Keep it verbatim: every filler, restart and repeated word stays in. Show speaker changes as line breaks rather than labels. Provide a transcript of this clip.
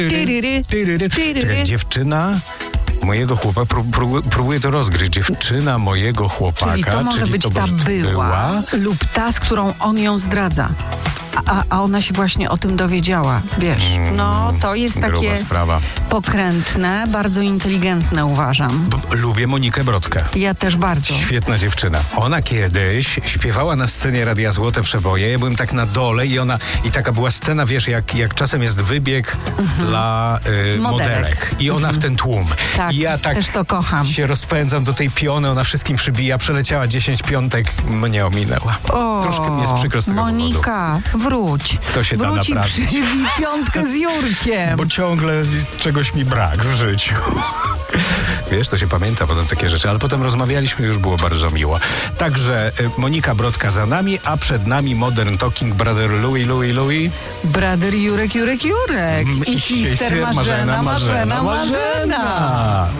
Tyryry,
Tyryry.
tyryry.
Czekaj, dziewczyna mojego chłopaka, prób, prób, próbuję to rozgryźć. Dziewczyna mojego chłopaka,
Czyli to może
czyli
być
to
ta
może
była,
była
lub ta, z którą on ją zdradza. A, a ona się właśnie o tym dowiedziała, wiesz. No, to jest
gruba
takie
sprawa.
pokrętne, bardzo inteligentne, uważam.
B- lubię Monikę Brodkę.
Ja też bardzo.
Świetna dziewczyna. Ona kiedyś śpiewała na scenie Radia Złote Przeboje. Ja byłem tak na dole i ona, i taka była scena, wiesz, jak, jak czasem jest wybieg dla y,
Modelek.
modelek. I ona w ten tłum.
Tak,
I ja tak
też to kocham.
się rozpędzam do tej piony, ona wszystkim przybija. Przeleciała dziesięć piątek, mnie ominęła.
O,
Troszkę mi jest przykro z tego powodu.
Monika, wróć.
To się da
Wróć i
naprawić.
przybij piątkę z Jurkiem.
Bo ciągle czegoś mi brak w życiu. Wiesz, to się pamięta potem takie rzeczy, ale potem rozmawialiśmy, już było bardzo miło. Także y, Monika Brodka za nami, a przed nami Modern Talking Brother Louis, Louis, Louis.
Brother Jurek, Jurek, Jurek. I sister Marzena, Marzena, Marzena.
Marzena.